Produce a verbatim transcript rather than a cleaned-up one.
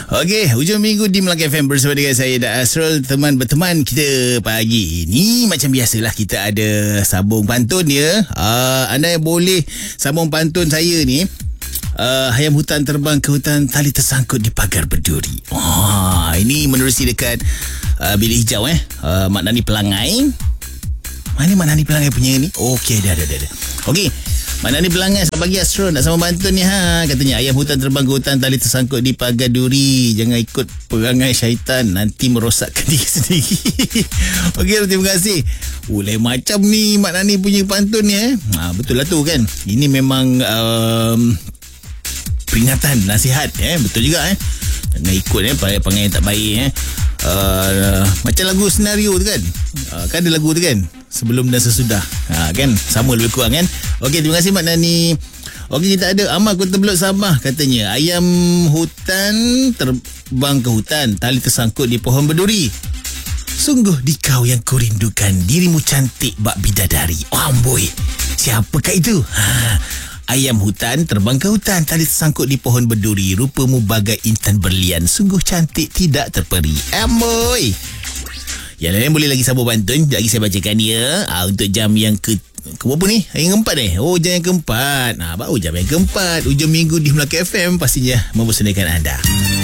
Okey, hujung minggu di Melaka F M bersama dengan saya Dan Asrul. Teman berteman kita pagi ini macam biasalah, kita ada sambung pantun ya. Uh, anda yang boleh sambung pantun saya ni. Uh, ayam hutan terbang ke hutan, tali tersangkut di pagar berduri. Oh, ini menerusi dekat uh, bilik hijau eh. Uh, Mak Nani Pelangai. Mana Mak Nani Pelangai punya ni? Okey, dah dah dah. dah. Okey. Mana ni Pelangai selamat pagi Astro, nak sama pantun ni ha. Katanya ayam hutan terbang ke hutan, tali tersangkut di pagar duri. Jangan ikut perangai syaitan, nanti merosakkan diri sendiri. Okey, terima kasih. Oh, lain macam ni Mak Nani punya pantun ni eh. Ha, betul lah tu kan. Ini memang um, peringatan, nasihat eh. Betul juga eh. Jangan ikut eh perangai yang tak baik eh. Uh, macam lagu senario tu kan. Uh, kan ada lagu tu kan, sebelum dan sesudah. Ha, kan sama lebih kurang kan. Okey, terima kasih Mak Nani. Okey, kita ada Amal Kota Belud Sabah. Katanya ayam hutan terbang ke hutan, tali tersangkut di pohon berduri. Sungguh dikau yang kurindukan, dirimu cantik bak bidadari. Oh amboi, siapakah itu? Ha, ayam hutan terbang ke hutan, tali tersangkut di pohon berduri. Rupamu bagai intan berlian, sungguh cantik tidak terperi. Amboi. Yang lain boleh lagi sambung pantun. Sekejap lagi saya bacakan dia. Ha, untuk jam yang ke ke berapa ni? Yang keempat eh? Oh, jam yang keempat. Ha, baru jam yang keempat. Hujung minggu di Melaka F M pastinya membosankan anda.